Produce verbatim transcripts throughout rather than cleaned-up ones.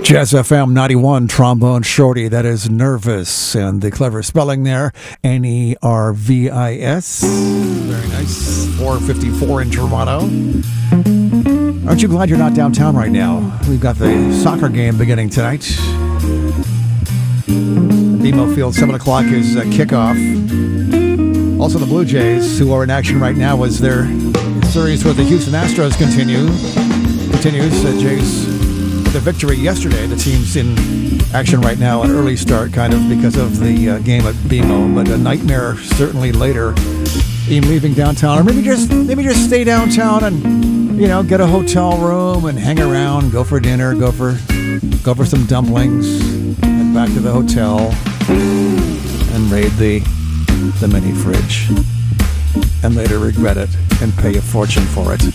Jazz F M ninety-one, Trombone Shorty, that is Nervous, and the clever spelling there, N E R V I S. Very nice. four fifty-four in Toronto. Aren't you glad you're not downtown right now? We've got the soccer game beginning tonight. B M O Field, seven o'clock is uh, kickoff. Also, the Blue Jays, who are in action right now as their series with the Houston Astros continue, continues. Uh, Jays, the victory yesterday. The team's in action right now, an early start kind of because of the uh, game at B M O, but a nightmare certainly later in leaving downtown. Or maybe just maybe just stay downtown and, you know, get a hotel room and hang around, go for dinner, go for go for some dumplings, and back to the hotel and raid the the mini fridge and later regret it and pay a fortune for it.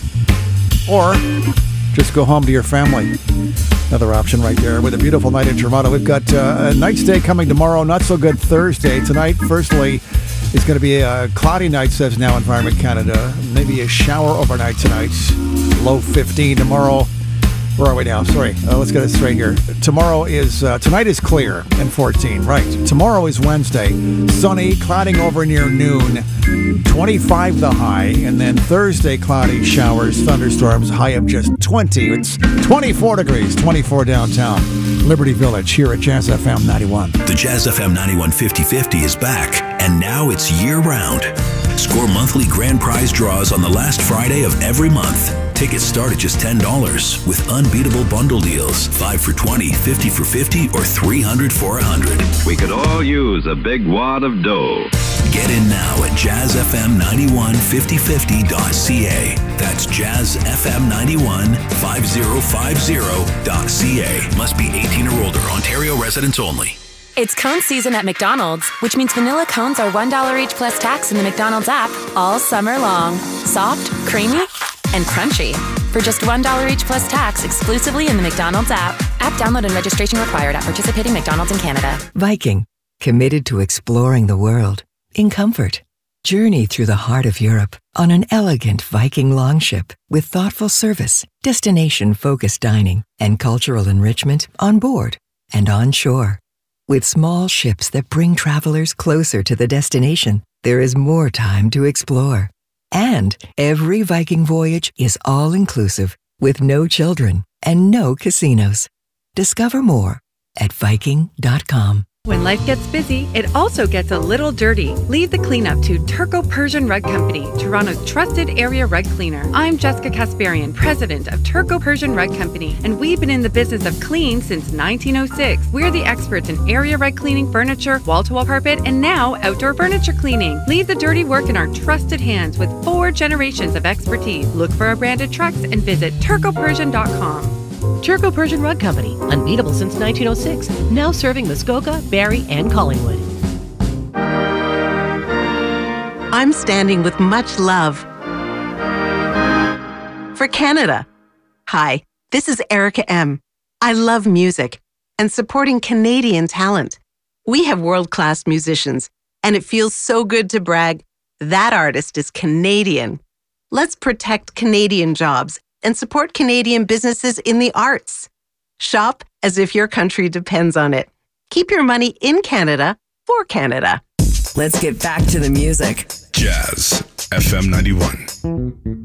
Or just go home to your family. Another option right there with a beautiful night in Toronto. We've got uh, a night stay coming tomorrow. Not so good Thursday. Tonight, firstly, it's going to be a cloudy night, says Now Environment Canada. Maybe a shower overnight tonight. Low fifteen. Tomorrow, where are we now? Sorry. Uh, let's get it straight here. Tomorrow is, uh, tonight is clear and fourteen. Right. Tomorrow is Wednesday. Sunny, clouding over near noon. twenty-five the high. And then Thursday, cloudy, showers, thunderstorms, high of just twenty. It's twenty-four degrees, twenty-four downtown. Liberty Village here at Jazz F M ninety-one. The Jazz F M ninety-one fifty fifty is back, and now it's year-round. Score monthly grand prize draws on the last Friday of every month. Tickets start at just ten dollars with unbeatable bundle deals. five for twenty, fifty for fifty, or three hundred for one hundred. We could all use a big wad of dough. Get in now at jazz f m ninety-one fifty fifty dot c a. That's jazz f m ninety-one fifty fifty dot c a. Must be eighteen or older. Ontario residents only. It's cone season at McDonald's, which means vanilla cones are one dollar each plus tax in the McDonald's app all summer long. Soft, creamy, and crunchy. For just one dollar each plus tax exclusively in the McDonald's app. App download and registration required at participating McDonald's in Canada. Viking, committed to exploring the world in comfort. Journey through the heart of Europe on an elegant Viking longship with thoughtful service, destination-focused dining, and cultural enrichment on board and on shore. With small ships that bring travelers closer to the destination, there is more time to explore. And every Viking voyage is all-inclusive with no children and no casinos. Discover more at viking dot com. When life gets busy, it also gets a little dirty. Leave the cleanup to Turco Persian Rug Company, Toronto's trusted area rug cleaner. I'm Jessica Kasparian, president of Turco Persian Rug Company, and we've been in the business of clean since nineteen oh six. We're the experts in area rug cleaning, furniture, wall-to-wall carpet, and now outdoor furniture cleaning. Leave the dirty work in our trusted hands with four generations of expertise. Look for our branded trucks and visit turco persian dot com. Turco Persian Rug Company, unbeatable since nineteen oh six, now serving Muskoka, Barrie, and Collingwood. I'm standing with much love for Canada. Hi, this is Erica M. I love music and supporting Canadian talent. We have world-class musicians, and it feels so good to brag, that artist is Canadian. Let's protect Canadian jobs and support Canadian businesses in the arts. Shop as if your country depends on it. Keep your money in Canada for Canada. Let's get back to the music. Jazz F M ninety-one.